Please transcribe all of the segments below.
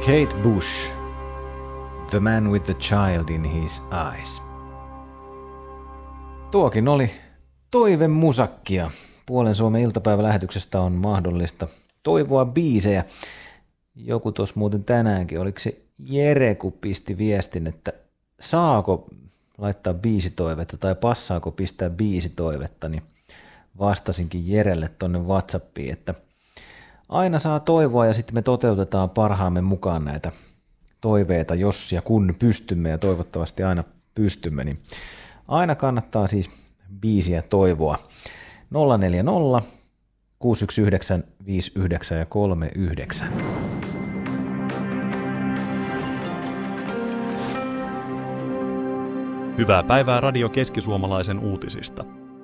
Kate Bush, The Man with the Child in His Eyes. Tuokin oli toivemusakkia. Puolen Suomen iltapäivälähetyksestä on mahdollista toivoa biisejä. Joku tuossa muuten tänäänkin, oliko se Jere, kun pisti viestin, että saako laittaa biisitoivetta tai passaako pistää biisitoivetta, niin vastasinkin Jerelle tonne WhatsAppiin, että aina saa toivoa ja sitten me toteutetaan parhaamme mukaan näitä toiveita, jos ja kun pystymme, ja toivottavasti aina pystymme, niin aina kannattaa siis biisiä toivoa. 040 619 59 ja 39. Hyvää päivää Radio Keski-Suomalaisen uutisista.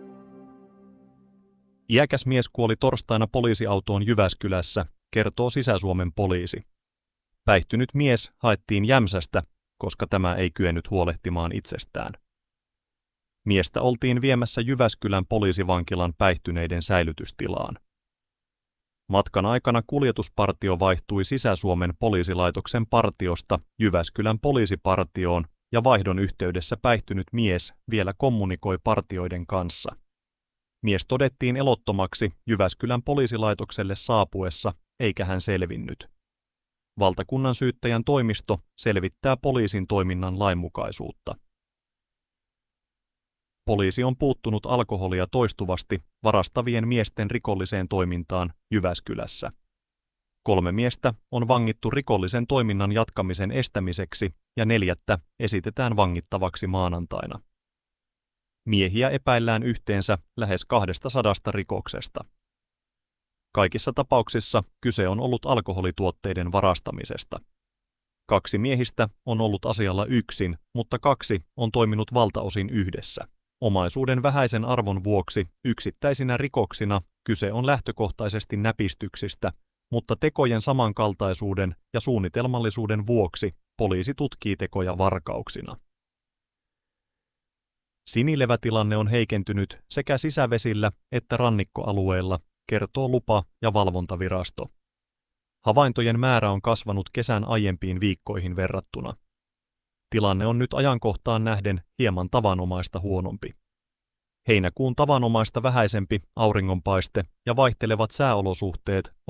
Iäkäs mies kuoli torstaina poliisiautoon Jyväskylässä, kertoo Sisä-Suomen poliisi. Päihtynyt mies haettiin Jämsästä, koska tämä ei kyennyt huolehtimaan itsestään. Miestä oltiin viemässä Jyväskylän poliisivankilan päihtyneiden säilytystilaan. Matkan aikana kuljetuspartio vaihtui Sisä-Suomen poliisilaitoksen partiosta Jyväskylän poliisipartioon ja vaihdon yhteydessä päihtynyt mies vielä kommunikoi partioiden kanssa. Mies todettiin elottomaksi Jyväskylän poliisilaitokselle saapuessa, eikä hän selvinnyt. Valtakunnan syyttäjän toimisto selvittää poliisin toiminnan lainmukaisuutta. Poliisi on puuttunut alkoholia toistuvasti varastavien miesten rikolliseen toimintaan Jyväskylässä. 3 miestä on vangittu rikollisen toiminnan jatkamisen estämiseksi ja 4 esitetään vangittavaksi maanantaina. Miehiä epäillään yhteensä lähes 200 rikoksesta. Kaikissa tapauksissa kyse on ollut alkoholituotteiden varastamisesta. 2 miehistä on ollut asialla yksin, mutta 2 on toiminut valtaosin yhdessä. Omaisuuden vähäisen arvon vuoksi yksittäisinä rikoksina kyse on lähtökohtaisesti näpistyksistä, mutta tekojen samankaltaisuuden ja suunnitelmallisuuden vuoksi poliisi tutkii tekoja varkauksina. Sinilevätilanne on heikentynyt sekä sisävesillä että rannikkoalueilla, kertoo lupa- ja valvontavirasto. Havaintojen määrä on kasvanut kesän aiempiin viikkoihin verrattuna. Tilanne on nyt ajankohtaan nähden hieman tavanomaista huonompi. Heinäkuun tavanomaista vähäisempi auringonpaiste ja vaihtelevat sääolosuhteet